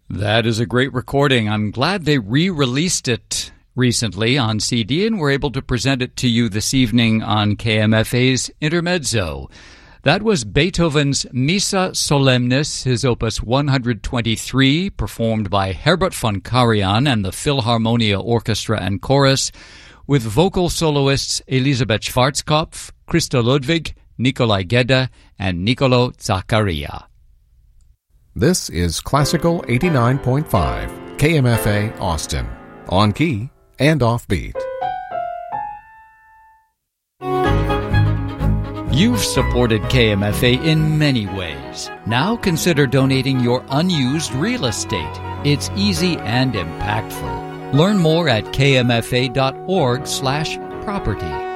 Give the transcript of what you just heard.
That is a great recording. I'm glad they re-released it recently on CD and were able to present it to you this evening on KMFA's Intermezzo. That was Beethoven's Missa Solemnis, his opus 123, performed by Herbert von Karajan and the Philharmonia Orchestra and Chorus, with vocal soloists Elisabeth Schwarzkopf, Christa Ludwig, Nikolai Gedda, and Nicolo Zaccaria. This is Classical 89.5, KMFA Austin, on key and offbeat. You've supported KMFA in many ways. Now consider donating your unused real estate. It's easy and impactful. Learn more at kmfa.org/property.